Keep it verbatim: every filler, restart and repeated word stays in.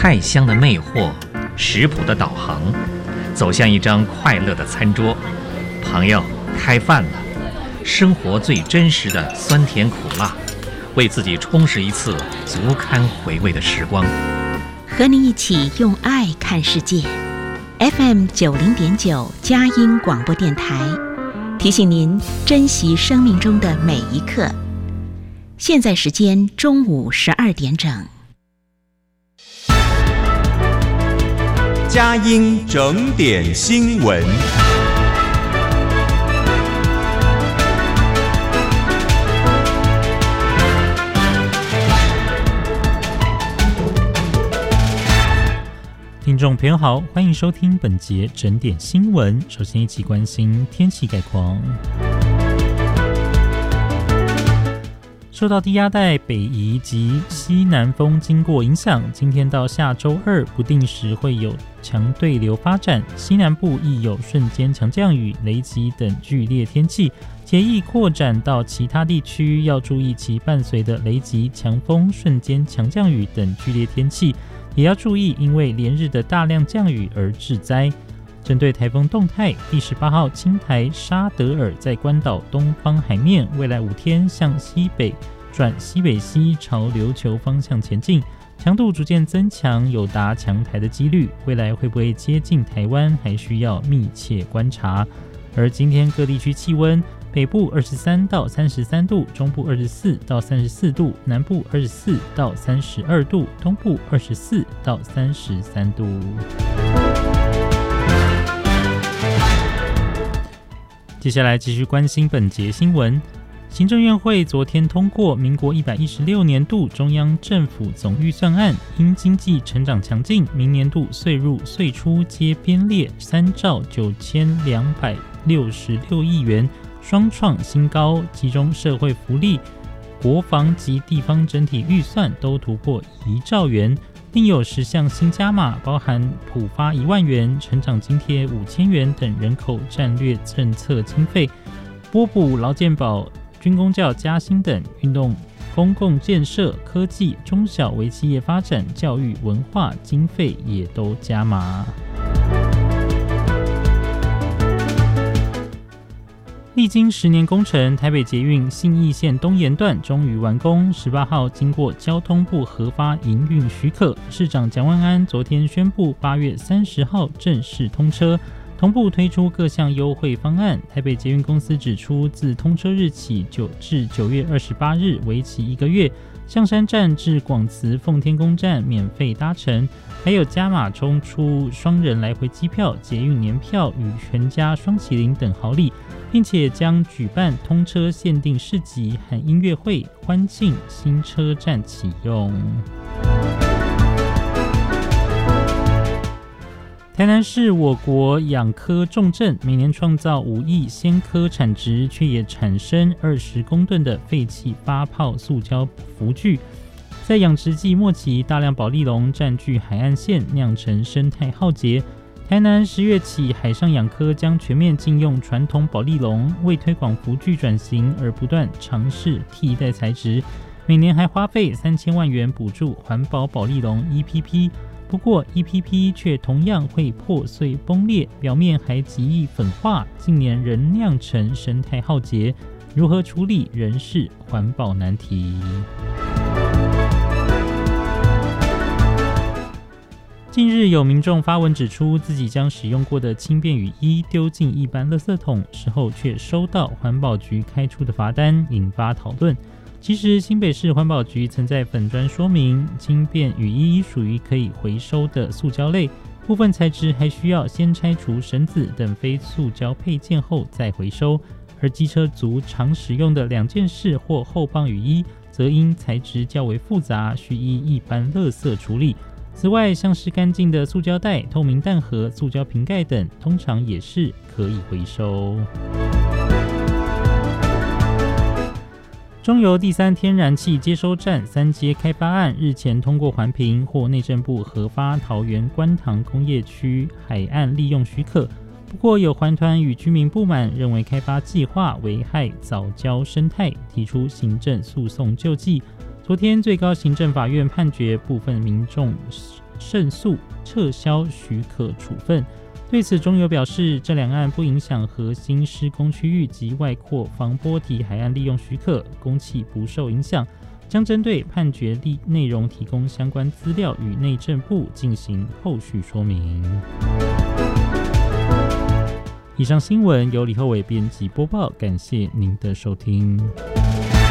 菜香的魅惑，食谱的导航，走向一张快乐的餐桌。朋友，开饭了！生活最真实的酸甜苦辣，为自己充实一次足堪回味的时光。 和你一起用爱看世界。F M 九零点九佳音广播电台，提醒您珍惜生命中的每一刻。现在时间中午十二点整。 佳音整点新闻。 听众朋友好，欢迎收听本节整点新闻。首先一起关心天气概况。受到低压带北移及西南风经过影响，今天到下周二不定时会有强对流发展，西南部亦有瞬间强降雨、雷击等剧烈天气，且易扩展到其他地区，要注意其伴随的雷击、强风、瞬间强降雨等剧烈天气，也要注意因为连日的大量降雨而致灾。针对台风动态，第十八号轻台沙德尔在关岛东方海面，未来五天向西北转西北西朝琉球方向前进，强度逐渐增强，有达强台的几率。未来会不会接近台湾，还需要密切观察。而今天各地区气温，北部二十三到三十三度，中部二十四到三十四度，南部二十四到三十二度，东部二十四到三十三度。接下来继续关心本节新闻。行政院会昨天通过民国一百一十六年度中央政府总预算案，因经济成长强劲，明年度岁入岁出皆编列三兆九千两百六十六亿元，双创新高，其中社会福利、国防及地方整体预算都突破一兆元，另有十项新加码，包含普发一万元、成长津贴五千元等人口战略政策经费，拨补劳健保、军公教加薪等运动、公共建设、科技、中小微企业发展、教育、文化经费也都加码。历经十年工程，台北捷运信义线东延段终于完工，十八号经过交通部核发营运许可，市长蒋万安昨天宣布八月三十号正式通车，同步推出各项优惠方案。台北捷运公司指出，自通车日起至九月二十八日，为期一个月，象山站至广慈奉天宫站免费搭乘，还有加码冲出双人来回机票、捷运年票与全家双麒麟等好礼，并且将举办通车限定市集和音乐会，欢庆新车站启用。台南是我国养科重镇，每年创造五亿鲜科产值，却也产生二十公吨的废弃发泡塑胶浮具。在养殖季末期，大量保丽龙占据海岸线，酿成生态浩劫。台南十月起，海上养科将全面禁用传统保丽龙，为推广浮具转型而不断尝试替代材质，每年还花费三千万元补助环保保丽龙 E P P。不过 E P P 却同样会破碎崩裂，表面还极易粉化，近年仍酿成生态浩劫，如何处理仍是环保难题。近日有民众发文指出，自己将使用过的轻便雨衣丢进一般垃圾桶，事后却收到环保局开出的罚单，引发讨论。其实新北市环保局曾在粉专说明，轻便雨衣属于可以回收的塑胶类，部分材质还需要先拆除绳子等非塑胶配件后再回收，而机车族常使用的两件式或厚棒雨衣，则因材质较为复杂，需依一般垃圾处理。此外，像是干净的塑胶袋、透明蛋盒、塑胶瓶盖等，通常也是可以回收。中油第三天然气接收站三接开发案日前通过环评，获内政部核发桃园观塘工业区海岸利用许可。不过有环团与居民不满，认为开发计划危害藻礁生态，提出行政诉讼救济。昨天最高行政法院判决部分民众胜诉，撤销许可处分。对此，中油表示，这两案不影响核心施工区域及外扩防波堤海岸利用许可，公器不受影响，将针对判决内容提供相关资料与内政部进行后续说明。以上新闻由李厚伟编辑播报，感谢您的收听。